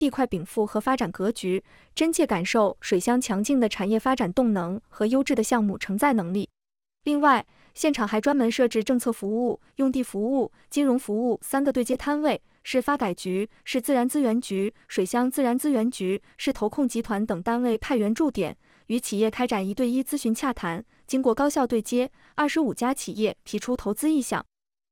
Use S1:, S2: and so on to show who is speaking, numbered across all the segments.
S1: 地块禀赋和发展格局，真切感受水乡强劲的产业发展动能和优质的项目承载能力。另外，现场还专门设置政策服务、用地服务、金融服务3个对接摊位，市发改局、市自然资源局、水乡自然资源局、市投控集团等单位派员驻点，与企业开展1对1咨询洽谈。经过高效对接，25家企业提出投资意向。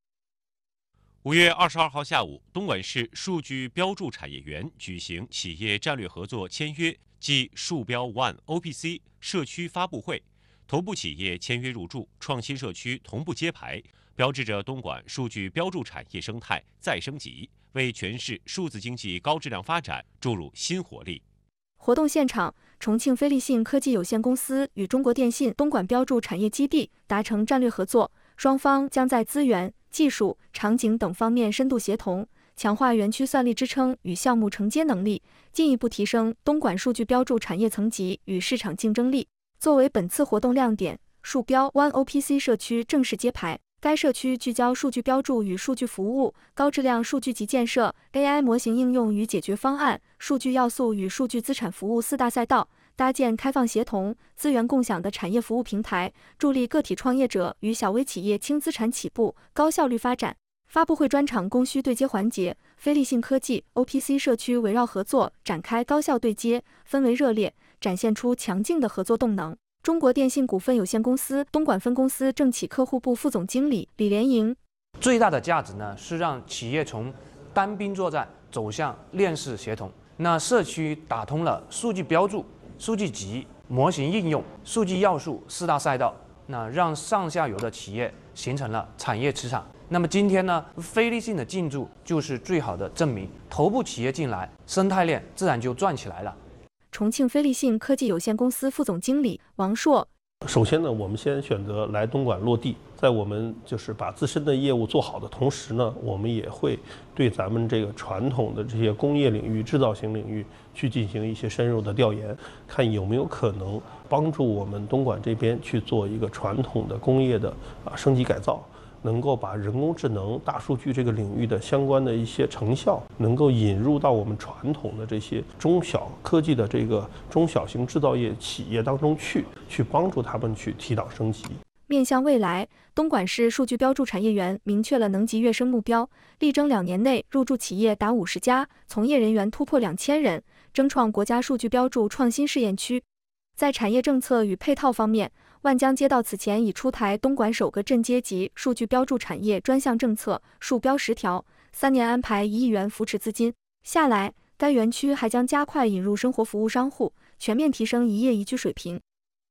S2: 5月22号下午，东莞市数据标注产业园举行企业战略合作签约暨数标 One OPC 社区发布会，头部企业签约入驻，创新社区同步揭牌，标志着东莞数据标注产业生态再升级，为全市数字经济高质量发展注入新活力。
S1: 活动现场，重庆飞利信科技有限公司与中国电信东莞标注产业基地达成战略合作，双方将在资源、技术、场景等方面深度协同，强化园区算力支撑与项目承接能力，进一步提升东莞数据标注产业层级与市场竞争力。作为本次活动亮点，数标 One OPC 社区正式揭牌。该社区聚焦数据标注与数据服务、高质量数据集建设、AI 模型应用与解决方案、数据要素与数据资产服务4大赛道，搭建开放协同、资源共享的产业服务平台，助力个体创业者与小微企业轻资产起步、高效率发展。发布会专场供需对接环节，飞利信科技 OPC 社区围绕合作展开高效对接，氛围热烈，展现出强劲的合作动能。中国电信股份有限公司东莞分公司政企客户部副总经理李连营：
S3: 最大的价值呢是让企业从单兵作战走向链式协同。那社区打通了数据标注、数据集、模型应用、数据要素4大赛道，那让上下游的企业形成了产业磁场。那么今天呢，飞利信的进驻就是最好的证明，头部企业进来，生态链自然就转起来了。
S1: 重庆飞利信科技有限公司副总经理王硕：
S4: 首先呢，我们先选择来东莞落地，在我们就是把自身的业务做好的同时呢，我们也会对咱们这个传统的这些工业领域、制造型领域去进行一些深入的调研，看有没有可能帮助我们东莞这边去做一个传统的工业的升级改造。能够把人工智能、大数据这个领域的相关的一些成效，能够引入到我们传统的这些中小科技的这个中小型制造业企业当中去帮助他们去提档升级。
S1: 面向未来，东莞市数据标注产业园明确了能级跃升目标，力争2年内入驻企业达50家，从业人员突破2000人，争创国家数据标注创新试验区。在产业政策与配套方面，万江街道此前已出台东莞首个镇街级数据标注产业专项政策数标10条，3年安排1亿元扶持资金。下来，该园区还将加快引入生活服务商户，全面提升一业一居水平。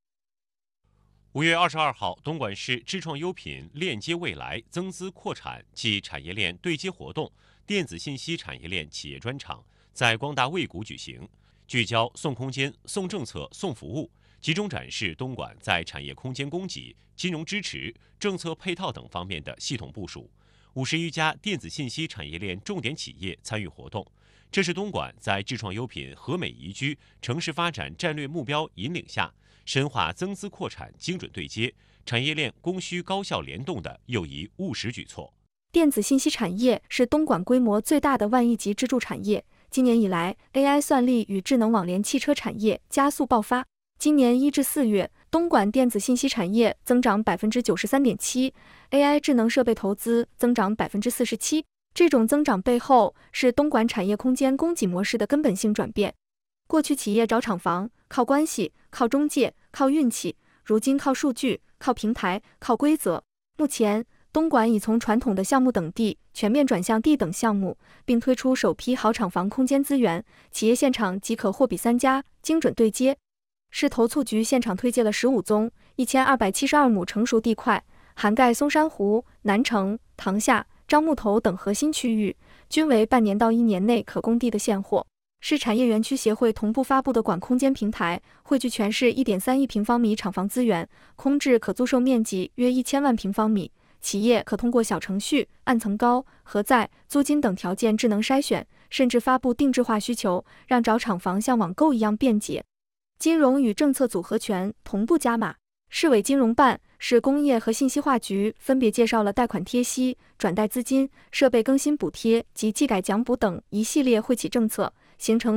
S2: 5月22号，东莞市智创优品链接未来增资扩产暨产业链对接活动电子信息产业链企业专场在光大卫谷举行，聚焦送空间、送政策、送服务，集中展示东莞在产业空间供给、金融支持、政策配套等方面的系统部署。51家电子信息产业链重点企业参与活动，这是东莞在智创优品和美宜居城市发展战略目标引领下，深化增资扩产精准对接、产业链供需高效联动的又一务实举措。
S1: 电子信息产业是东莞规模最大的万亿级支柱产业。今年以来 ，AI 算力与智能网联汽车产业加速爆发。今年1至4月，东莞电子信息产业增长93.7%，AI 智能设备投资增长47%。这种增长背后是东莞产业空间供给模式的根本性转变。过去企业找厂房靠关系、靠中介、靠运气，如今靠数据、靠平台、靠规则。目前，东莞已从传统的项目等地全面转向地等项目，并推出首批好厂房空间资源，企业现场即可货比3家，精准对接。市投促局现场推介了15宗1272亩成熟地块，涵盖松山湖、南城、塘下、樟木头等核心区域，均为半年到1年内可供地的现货。市产业园区协会同步发布的管空间平台，汇聚全市1.3亿平方米厂房资源，空置可租售面积约1000万平方米。企业可通过小程序、按层高、核载、租金等条件智能筛选，甚至发布定制化需求，让找厂房像网购一样便捷。金融与政策组合拳同步加码，市委金融办、市工业和信息化局分别介绍了贷款贴息、转贷资金、设备更新补贴及技改奖补等一系列惠企政策， 形成